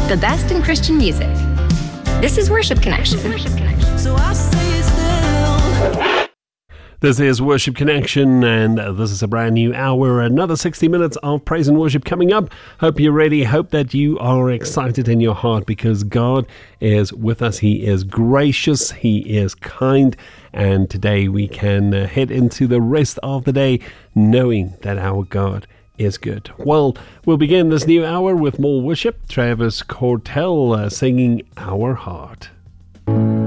the best in Christian music. This is Worship Connection. So I say still. This is Worship Connection, and this is a brand new hour, another 60 minutes of praise and worship coming up. Hope you're ready. Hope that you are excited in your heart because God is with us. He is gracious. He is kind. And today we can head into the rest of the day knowing that our God is good. Well, we'll begin this new hour with more worship. Travis Cortell singing Our Heart.